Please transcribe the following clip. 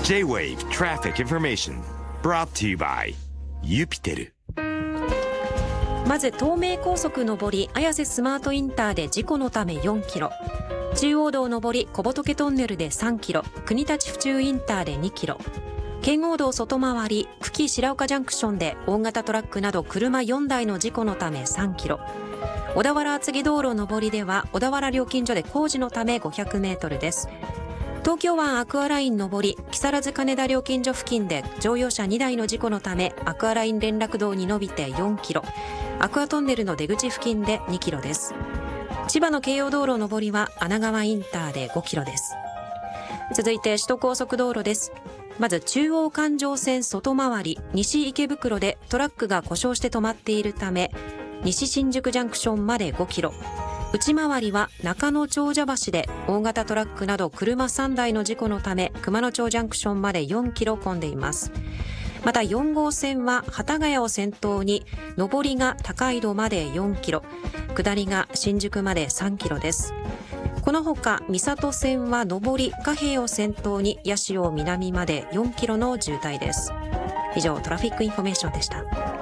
J-Wave Traffic Information brought to you by ユピテル。 まず東名高速上り綾瀬スマートインターで事故のため4キロ、中央道上り小仏トンネルで3キロ、国立府中インターで2キロ、圏央道外回り久喜白岡ジャンクションで大型トラックなど車4台の事故のため3キロ、小田原厚木道路上りでは小田原料金所で工事のため500メートルです。東京湾アクアライン上り木更津金田料金所付近で乗用車2台の事故のためアクアライン連絡道に伸びて4キロ、アクアトンネルの出口付近で2キロです。千葉の京葉道路上りは穴川インターで5キロです。続いて首都高速道路です。まず中央環状線外回り西池袋でトラックが故障して止まっているため西新宿ジャンクションまで5キロ、内回りは中野長者橋で大型トラックなど車3台の事故のため熊野町ジャンクションまで4キロ混んでいます。また4号線は幡ヶ谷を先頭に上りが高井戸まで4キロ、下りが新宿まで3キロです。このほか三郷線は上り貨幣を先頭に八潮南まで4キロの渋滞です。以上トラフィックインフォメーションでした。